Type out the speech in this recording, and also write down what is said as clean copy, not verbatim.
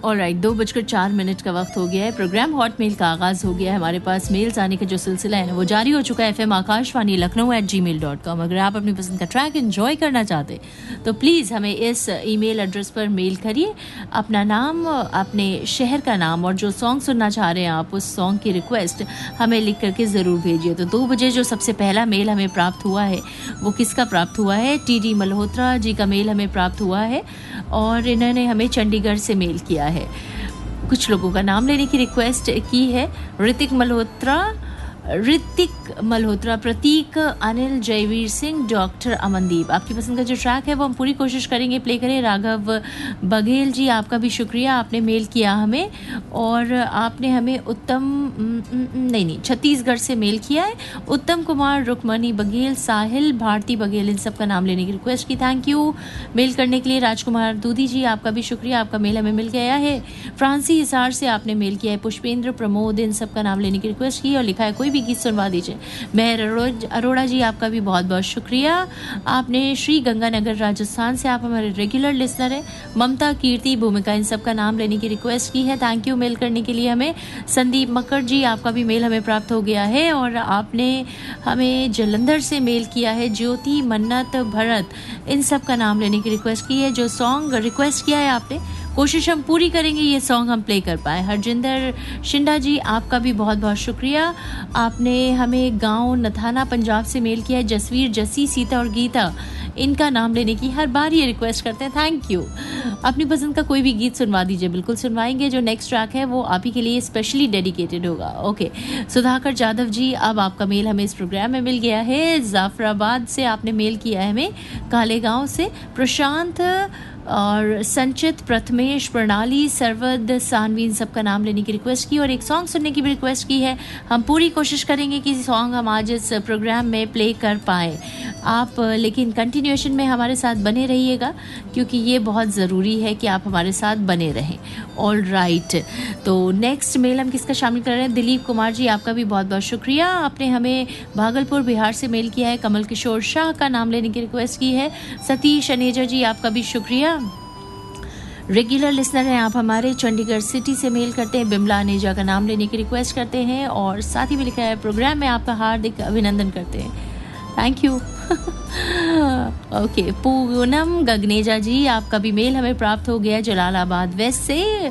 Alright, 2:04 का वक्त हो गया है। प्रोग्राम हॉट मेल का आगाज़ हो गया है। हमारे पास मेल्स आने का जो सिलसिला है वो जारी हो चुका है। FM आकाशवाणी लखनऊ@gmail.com। अगर आप अपनी पसंद का ट्रैक एंजॉय करना चाहते तो प्लीज़ हमें इस ईमेल एड्रेस पर मेल करिए। अपना नाम, अपने शहर का नाम और जो सॉन्ग सुनना चाह रहे हैं आप, उस सॉन्ग की रिक्वेस्ट हमें लिख करके ज़रूर भेजिए। तो 2 बजे जो सबसे पहला मेल हमें प्राप्त हुआ है वो किसका प्राप्त हुआ है? TD मल्होत्रा जी का मेल हमें प्राप्त हुआ है और इन्होंने हमें चंडीगढ़ से मेल किया है। कुछ लोगों का नाम लेने की रिक्वेस्ट की है। ऋतिक मल्होत्रा, प्रतीक, अनिल, जयवीर सिंह, डॉक्टर अमनदीप। आपकी पसंद का जो ट्रैक है वो हम पूरी कोशिश करेंगे प्ले करें। राघव बघेल जी, आपका भी शुक्रिया, आपने मेल किया हमें और आपने हमें छत्तीसगढ़ से मेल किया है। उत्तम कुमार, रुक्मणी बघेल, साहिल, भारती बघेल, इन सब का नाम लेने की रिक्वेस्ट की। थैंक यू मेल करने के लिए। राजकुमार दूधी जी, आपका भी शुक्रिया, आपका मेल हमें मिल गया है। फ्रांसी हिसार से आपने मेल किया है। पुष्पेंद्र, प्रमोद, इन सब का नाम लेने की रिक्वेस्ट की और लिखा है कोई भी गीत सुनवा दीजिए। मेहर अरोड़ा जी, आपका भी बहुत बहुत शुक्रिया, आपने श्री गंगानगर राजस्थान से, आप हमारे रेगुलर लिसनर हैं। ममता, कीर्ति, भूमिका, इन सब का नाम लेने की रिक्वेस्ट की है। थैंक यू मेल करने के लिए हमें। संदीप मक्कड़ जी, आपका भी मेल हमें प्राप्त हो गया है और आपने हमें जलंधर से मेल किया है। ज्योति, मन्नत, भरत, इन सब का नाम लेने की रिक्वेस्ट की है। जो सॉन्ग रिक्वेस्ट किया है आपने, कोशिश हम पूरी करेंगे ये सॉन्ग हम प्ले कर पाए। हरजिंदर शिंडा जी, आपका भी बहुत बहुत शुक्रिया, आपने हमें गांव नथाना पंजाब से मेल किया है। जसवीर, जसी, सीता और गीता, इनका नाम लेने की हर बार ये रिक्वेस्ट करते हैं। Thank you. अपनी पसंद का कोई भी गीत सुनवा दीजिए, बिल्कुल सुनवाएंगे। जो नेक्स्ट ट्रैक है वो आप ही के लिए स्पेशली डेडिकेटेड होगा। ओके, सुधाकर जाधव जी, अब आपका मेल हमें इस प्रोग्राम में मिल गया है। जाफराबाद से आपने मेल किया है हमें, कालेगांव से। प्रशांत और संचित, प्रथमेश, प्रणाली, सरवद, सानवी, इन सब का नाम लेने की रिक्वेस्ट की और एक सॉन्ग सुनने की भी रिक्वेस्ट की है। हम पूरी कोशिश करेंगे कि सॉन्ग हम आज इस प्रोग्राम में प्ले कर पाएँ आप, लेकिन कंटिन्यूएशन में हमारे साथ बने रहिएगा क्योंकि ये बहुत ज़रूरी है कि आप हमारे साथ बने रहें। ऑल राइट, तो नेक्स्ट मेल हम किसका शामिल कर रहे हैं? दिलीप कुमार जी, आपका भी बहुत बहुत शुक्रिया, आपने हमें भागलपुर बिहार से मेल किया है। कमल किशोर शाह का नाम लेने की रिक्वेस्ट की है। सतीश अनेजा जी, आपका भी शुक्रिया, रेगुलर लिसनर हैं आप हमारे। चंडीगढ़ सिटी से मेल करते हैं। बिमला अनेजा का नाम लेने की रिक्वेस्ट करते हैं और साथ ही में लिखा है प्रोग्राम में आपका हार्दिक अभिनंदन करते हैं। Thank you. Okay, Poonam Gagneja जी, आपका भी मेल हमें प्राप्त हो गया जलालाबाद वेस्ट से।